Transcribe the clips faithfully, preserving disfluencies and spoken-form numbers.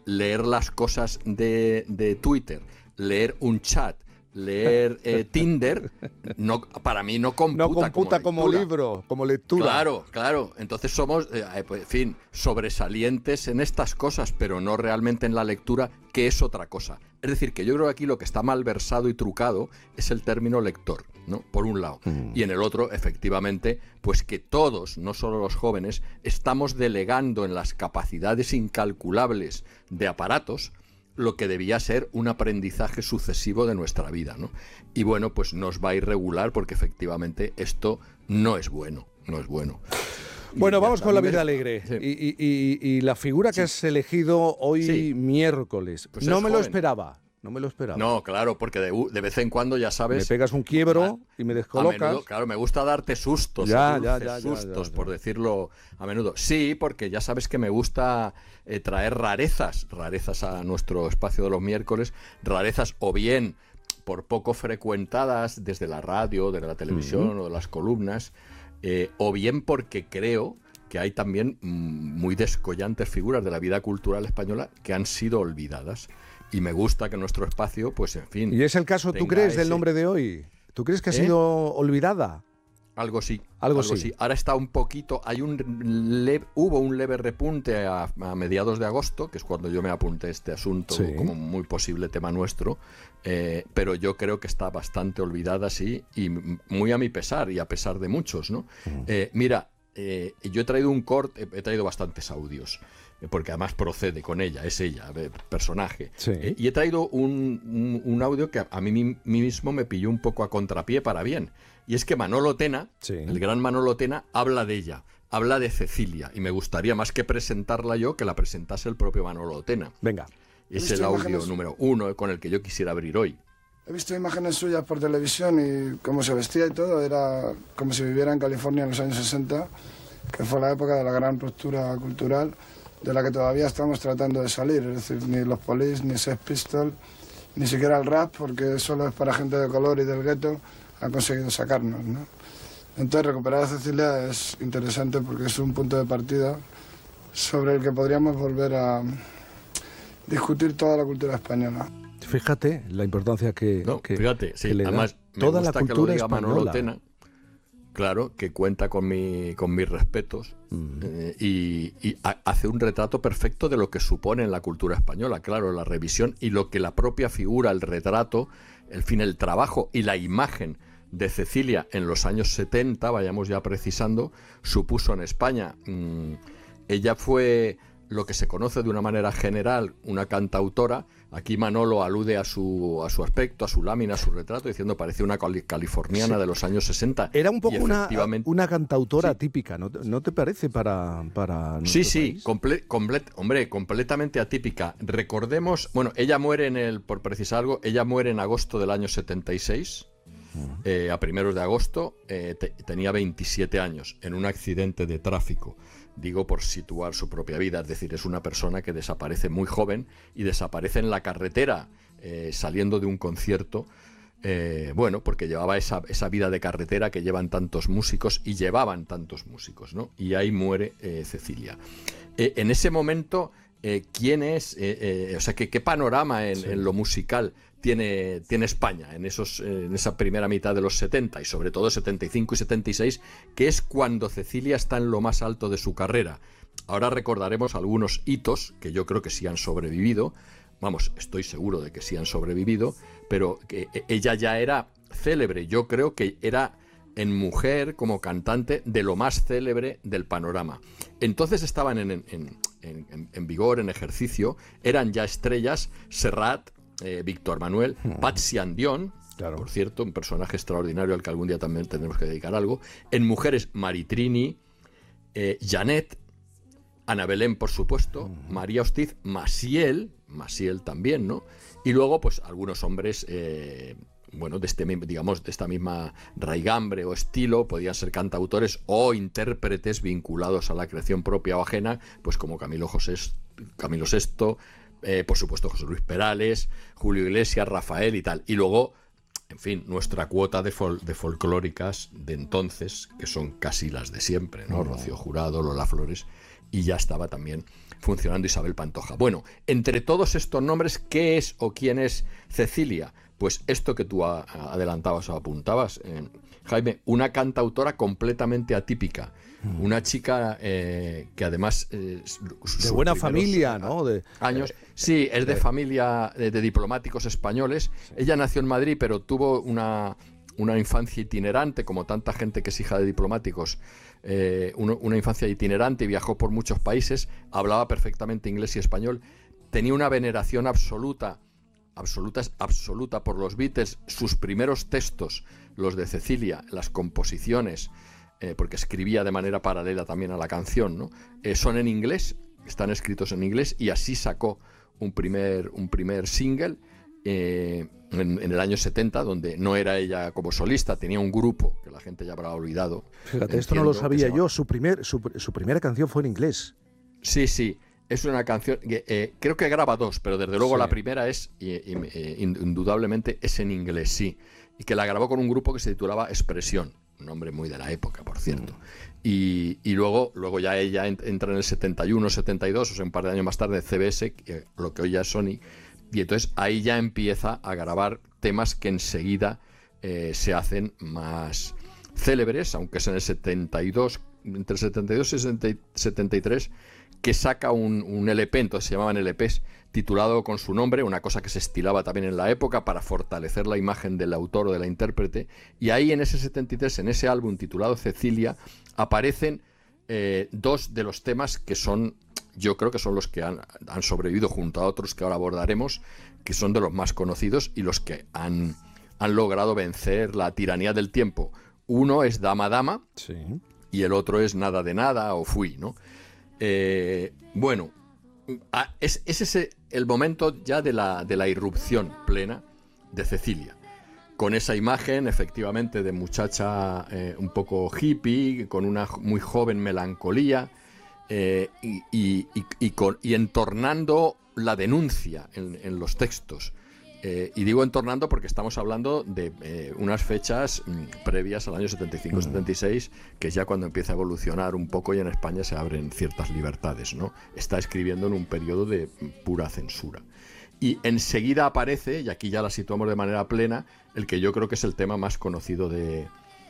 leer las cosas de, de Twitter, leer un chat, leer eh, Tinder, no, para mí no computa, no computa como, como libro, como lectura. Claro, claro. Entonces somos, eh, pues, en fin, sobresalientes en estas cosas, pero no realmente en la lectura, que es otra cosa. Es decir, que yo creo que aquí lo que está mal versado y trucado es el término lector, ¿no? Por un lado. Mm. Y en el otro, efectivamente, pues que todos, no solo los jóvenes, estamos delegando en las capacidades incalculables de aparatos lo que debía ser un aprendizaje sucesivo de nuestra vida, ¿no? Y bueno, pues nos va a ir regular porque efectivamente esto no es bueno, no es bueno. Bueno, vamos con la vida alegre. Sí. Y, y, y, y la figura que sí. has elegido hoy sí. miércoles. Pues no me joven. lo esperaba. No me lo esperaba. No, claro, porque de, de vez en cuando, ya sabes... Me pegas un quiebro y me descolocas. A menudo, claro, me gusta darte sustos, ya, ya, ya, sustos, ya, ya, ya. por decirlo a menudo. Sí, porque ya sabes que me gusta eh, traer rarezas, rarezas a nuestro espacio de los miércoles, rarezas o bien por poco frecuentadas desde la radio, desde la televisión uh-huh. o de las columnas, eh, o bien porque creo que hay también mm, muy descollantes figuras de la vida cultural española que han sido olvidadas. Y me gusta que nuestro espacio, pues en fin... ¿Y es el caso, tú crees, ese... del nombre de hoy? ¿Tú crees que ha ¿Eh? sido olvidada? Algo sí. Algo, algo sí. sí. Ahora está un poquito... hay un leve, Hubo un leve repunte a, a mediados de agosto, que es cuando yo me apunté este asunto sí. como muy posible tema nuestro, eh, pero yo creo que está bastante olvidada, sí, y muy a mi pesar, y a pesar de muchos, ¿no? Uh-huh. Eh, mira, eh, yo he traído un corte, he traído bastantes audios, porque además procede con ella, es ella, personaje. Sí. Eh, y he traído un, un, un audio que a mí, mí mismo me pilló un poco a contrapié para bien. Y es que Manolo Tena, sí. el gran Manolo Tena, habla de ella, habla de Cecilia. Y me gustaría más que presentarla yo, que la presentase el propio Manolo Tena. Venga. Es el audio imágenes... número uno con el que yo quisiera abrir hoy. He visto imágenes suyas por televisión y cómo se vestía y todo, era como si viviera en California en los años sesenta, que fue la época de la gran ruptura cultural, de la que todavía estamos tratando de salir, es decir, ni los Police, ni Sex Pistols, ni siquiera el rap, porque solo es para gente de color y del gueto, han conseguido sacarnos, ¿no? Entonces recuperar a Cecilia es interesante porque es un punto de partida sobre el que podríamos volver a discutir toda la cultura española. Fíjate la importancia que, no, que, fíjate, sí, que le además da me toda gusta la cultura que lo diga española. Manolo Tena. Claro, que cuenta con, mi, con mis respetos mm. eh, y, y a, hace un retrato perfecto de lo que supone en la cultura española, claro, la revisión y lo que la propia figura, el retrato, el fin, el trabajo y la imagen de Cecilia en los años setenta, vayamos ya precisando, supuso en España. Mm, ella fue lo que se conoce de una manera general, una cantautora. Aquí Manolo alude a su, a su aspecto, a su lámina, a su retrato, diciendo parecía una californiana sí. de los años sesenta. Era un poco una, una cantautora sí. típica, ¿no, ¿no te parece para, para Sí, sí, comple, comple, hombre, completamente atípica. Recordemos, bueno, ella muere en el, por precisar algo, ella muere en agosto del año setenta y seis, uh-huh. eh, a primeros de agosto, eh, te, tenía veintisiete años, en un accidente de tráfico. Digo por situar su propia vida, es decir, es una persona que desaparece muy joven y desaparece en la carretera eh, saliendo de un concierto, eh, bueno, porque llevaba esa, esa vida de carretera que llevan tantos músicos y llevaban tantos músicos, ¿no? Y ahí muere eh, Cecilia. Eh, en ese momento, eh, ¿quién es? Eh, eh, o sea, ¿qué, qué panorama en, sí. en lo musical tiene, tiene España en, esos, en esa primera mitad de los setenta y sobre todo setenta y cinco y setenta y seis, que es cuando Cecilia está en lo más alto de su carrera? Ahora recordaremos algunos hitos que yo creo que sí han sobrevivido, vamos, estoy seguro de que sí han sobrevivido, pero que ella ya era célebre, yo creo que era en mujer como cantante de lo más célebre del panorama. Entonces estaban en, en, en, en, en vigor, en ejercicio, eran ya estrellas Serrat, Eh, Víctor Manuel, hmm. Patsy Andión, claro. por cierto, un personaje extraordinario al que algún día también tendremos que dedicar algo. En mujeres, Maritrini, eh, Janet, Ana Belén, por supuesto, hmm. María Hostiz, Maciel, Maciel también, ¿no? Y luego, pues, algunos hombres, eh, bueno, de este, digamos, de esta misma raigambre o estilo, podían ser cantautores o intérpretes vinculados a la creación propia o ajena, pues como Camilo José, Camilo Sesto, Eh, por supuesto José Luis Perales, Julio Iglesias, Rafael y tal. Y luego, en fin, nuestra cuota de, fol de folclóricas de entonces, que son casi las de siempre, ¿no? Rocío Jurado, Lola Flores. y ya estaba también funcionando Isabel Pantoja. Bueno, entre todos estos nombres, ¿qué es o quién es Cecilia? Pues esto que tú a, a adelantabas o apuntabas, eh, Jaime, una cantautora completamente atípica, mm. una chica eh, que además... Eh, de buena familia, ¿no? De, años. Sí, es de eh, familia de, de diplomáticos españoles. Sí. Ella nació en Madrid, pero tuvo una... una infancia itinerante, como tanta gente que es hija de diplomáticos, eh, uno, una infancia itinerante, y viajó por muchos países, hablaba perfectamente inglés y español, tenía una veneración absoluta, absoluta, absoluta por los Beatles. Sus primeros textos, los de Cecilia, las composiciones, eh, porque escribía de manera paralela también a la canción, ¿no? Eh, son en inglés, están escritos en inglés, y así sacó un primer, un primer single, Eh, en, en el año setenta, donde no era ella como solista, tenía un grupo que la gente ya habrá olvidado. Fíjate, esto no lo sabía yo. Su, primer, su, su primera canción fue en inglés. Sí, sí. Es una canción que eh, creo que graba dos, pero desde luego sí. La primera es, eh, eh, indudablemente, es en inglés, sí. Y que la grabó con un grupo que se titulaba Expresión, un nombre muy de la época, por cierto. Mm. Y, y luego, luego ya ella entra en el setenta y uno, setenta y dos, o sea, un par de años más tarde, C B S, que, lo que hoy ya es Sony. Y entonces ahí ya empieza a grabar temas que enseguida eh, se hacen más célebres, aunque es en el setenta y dos, entre el setenta y dos y el setenta y tres, que saca un, un L P, entonces se llamaban L Pes, titulado con su nombre, una cosa que se estilaba también en la época para fortalecer la imagen del autor o de la intérprete. Y ahí en ese setenta y tres, en ese álbum titulado Cecilia, aparecen eh, dos de los temas que son... yo creo que son los que han, han sobrevivido junto a otros que ahora abordaremos, que son de los más conocidos y los que han, han logrado vencer la tiranía del tiempo. Uno es Dama Dama, sí. Y el otro es Nada de Nada o Fui, ¿no? Eh, bueno, es, es ese el momento ya de la, de la irrupción plena de Cecilia, con esa imagen efectivamente de muchacha eh, un poco hippie, con una muy joven melancolía, Eh, y, y, y, y, con, y entornando la denuncia en, en los textos. Eh, y digo entornando porque estamos hablando de eh, unas fechas mm, previas al año setenta y cinco setenta y seis, que es ya cuando empieza a evolucionar un poco y en España se abren ciertas libertades, ¿no? Está escribiendo en un periodo de pura censura. Y enseguida aparece, y aquí ya la situamos de manera plena, el que yo creo que es el tema más conocido de...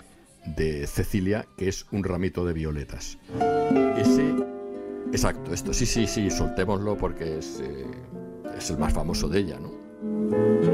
de Cecilia, que es Un ramito de violetas. Ese, exacto, esto, sí, sí, sí, soltémoslo porque es, eh, es el más famoso de ella, ¿no?